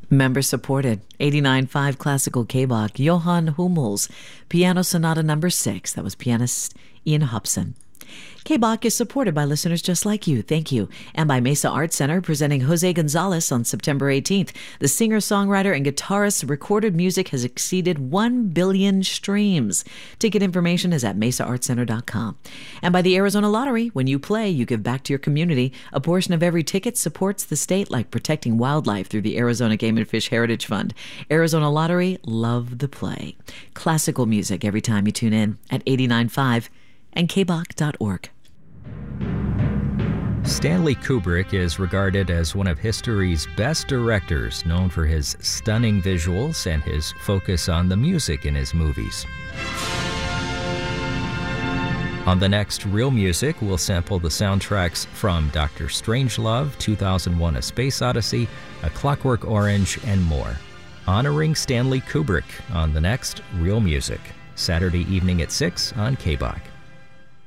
Member supported. 89.5 Classical K-Bach, Johann Hummels, Piano Sonata No. 6. That was pianist Ian Hobson. K-Bach is supported by listeners just like you. Thank you. And by Mesa Art Center, presenting Jose Gonzalez on September 18th. The singer-songwriter and guitarist's recorded music has exceeded 1 billion streams. Ticket information is at mesaartcenter.com. And by the Arizona Lottery, when you play, you give back to your community. A portion of every ticket supports the state, like protecting wildlife through the Arizona Game and Fish Heritage Fund. Arizona Lottery, love the play. Classical music every time you tune in at 89.5 and kbach.org. Stanley Kubrick is regarded as one of history's best directors, known for his stunning visuals and his focus on the music in his movies. On the next Real Music, we'll sample the soundtracks from Dr. Strangelove, 2001: A Space Odyssey, A Clockwork Orange, and more. Honoring Stanley Kubrick on the next Real Music, Saturday evening at 6 on KBach.